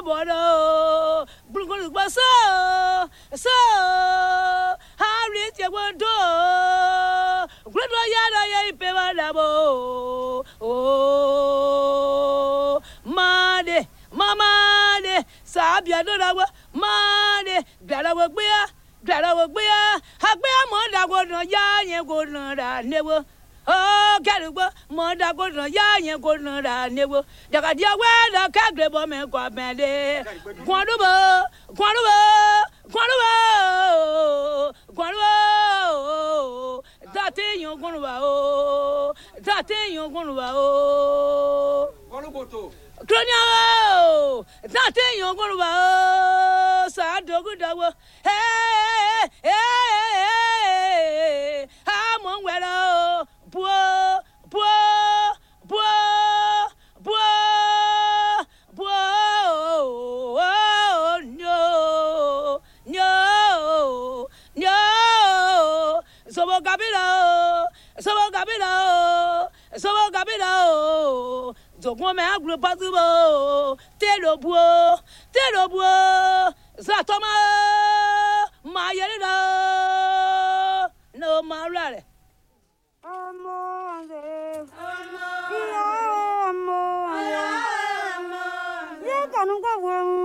Bono, Brungo so, Harry, you won't do. Good Yada, Pevadabo. Oh, Made, Mamma, Sabia, Made, Gladawa, Gladawa, Habia, Monda, Gordon, Yan, Gordon, never. Oh, Galuba, Monda Gordon, Yan, Gordon, never. The Gadia, where the Cagrebo man got bande. Guanuba, that thing you're going to that thing you're going to Cronio, that thing you're going to sad dog. Hey, I'm on well, poor. So Gabino, so woman group possible, Telo Buo, Zatoma, Mayelina, no, my rally.